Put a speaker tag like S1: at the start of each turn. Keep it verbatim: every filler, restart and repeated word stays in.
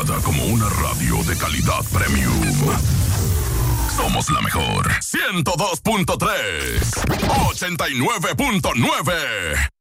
S1: certificada como una radio de calidad premium. Somos la mejor. ciento dos punto tres, ochenta y nueve punto nueve.